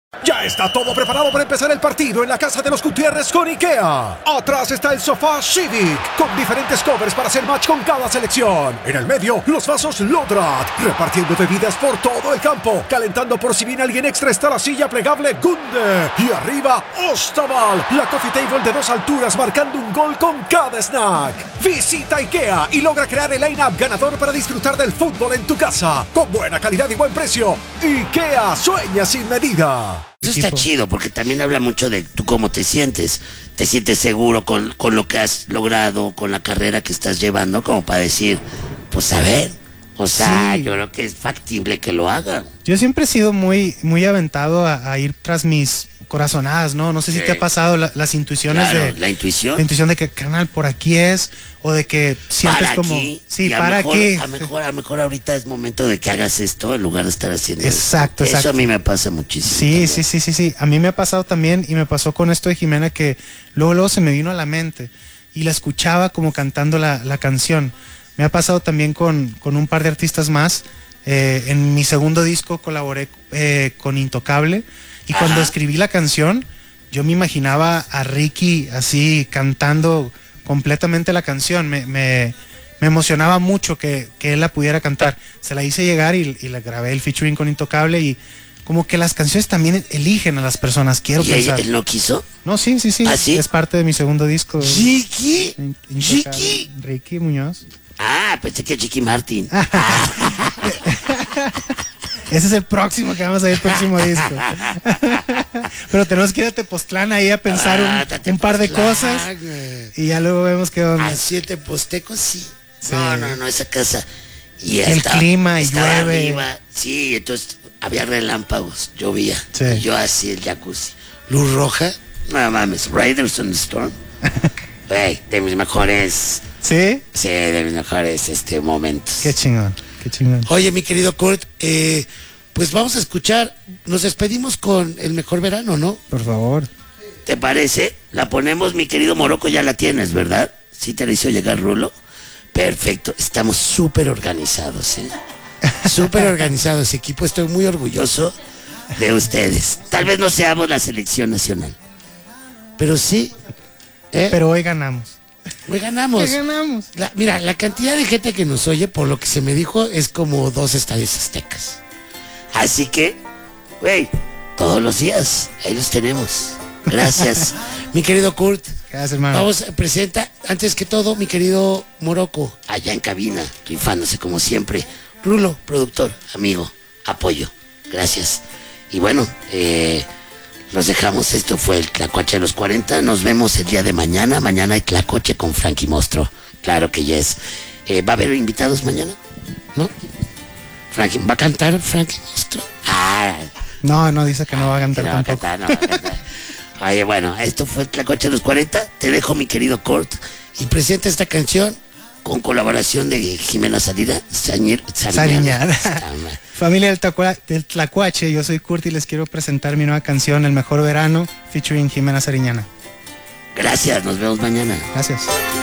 Ya está todo preparado para empezar el partido en la casa de los Gutiérrez con IKEA. Atrás está el sofá Civic, con diferentes covers para hacer match con cada selección. En el medio, los vasos Lodrat, repartiendo bebidas por todo el campo. Calentando por si viene alguien extra está la silla plegable Gunde. Y arriba, Ostaval, la coffee table de 2 alturas marcando un gol con cada snack. Visita IKEA y logra crear el line-up ganador para disfrutar del fútbol en tu casa. Con buena calidad y buen precio. IKEA sueña sin medida. Eso está chido, porque también habla mucho de tú cómo te sientes. Te sientes seguro con lo que has logrado, con la carrera que estás llevando, como para decir, pues a ver, o sea, sí. Yo creo que es factible que lo haga. Yo siempre he sido muy aventado a ir tras mis corazonadas, ¿no? No sé si te ha pasado las intuiciones, claro, la intuición. La intuición de que, carnal, por aquí es, o de que sientes para como... Aquí, sí, para aquí. A lo mejor ahorita es momento de que hagas esto en lugar de estar haciendo exacto, eso. Exacto. Eso a mí me pasa muchísimo. Sí. A mí me ha pasado también, y me pasó con esto de Jimena, que luego se me vino a la mente y la escuchaba como cantando la canción. Me ha pasado también con un par de artistas más. En mi segundo disco colaboré con Intocable. Y cuando escribí la canción, yo me imaginaba a Ricky así cantando completamente la canción. Me emocionaba mucho que él la pudiera cantar. Se la hice llegar y la grabé el featuring con Intocable, y como que las canciones también eligen a las personas, quiero pensar. ¿Y él no quiso? No, sí. ¿Ah, sí? Es parte de mi segundo disco. ¿Ricky? Ricky Muñoz. Ah, pensé que Ricky Martin. Ese es el próximo que vamos a ir, el próximo disco. Pero tenemos que ir a Tepoztlán ahí a pensar un par de cosas. Y ya luego vemos qué onda. Así en Tepozteco, sí. No, esa casa. Y el clima y llueve. Arriba. Sí, entonces había relámpagos, llovía. Sí. Y yo así el jacuzzi. Luz roja. No mames, Raiders on the Storm. Hey, de mis mejores. ¿Sí? Sí, de mis mejores momentos. Qué chingón. Oye, mi querido Kurt, pues vamos a escuchar, nos despedimos con El Mejor Verano, ¿no? Por favor. ¿Te parece? La ponemos, mi querido Morocco, ya la tienes, ¿verdad? ¿Sí te la hizo llegar Rulo? Perfecto, estamos súper organizados, ¿eh? Súper organizados, equipo, estoy muy orgulloso de ustedes. Tal vez no seamos la selección nacional, pero sí. Pero hoy ganamos. Hoy ganamos. Mira, la cantidad de gente que nos oye, por lo que se me dijo, es como 2 estadios aztecas. Así que, güey, todos los días, ahí los tenemos. Gracias. Mi querido Kurt. Gracias, hermano. Vamos, presenta, antes que todo, mi querido Morocco. Allá en cabina, rifándose como siempre. Rulo, productor, amigo, apoyo. Gracias. Y bueno, los dejamos. Esto fue el Tlacuache de los 40. Nos vemos el día de mañana. Mañana hay Tlacuache con Frankie Mostro. Claro que yes. ¿Va a haber invitados mañana? ¿No? Frankie, ¿va a cantar Frankie Mostro? No, dice que no va a cantar tampoco. No va a cantar. Oye, bueno, esto fue el Tlacuache de los 40. Te dejo, mi querido Kurt. Y presenta esta canción con colaboración de Jimena Sariñana. Familia del Tlacuache, yo soy Kurt y les quiero presentar mi nueva canción, El Mejor Verano, featuring Jimena Sariñana. Gracias, nos vemos mañana. Gracias.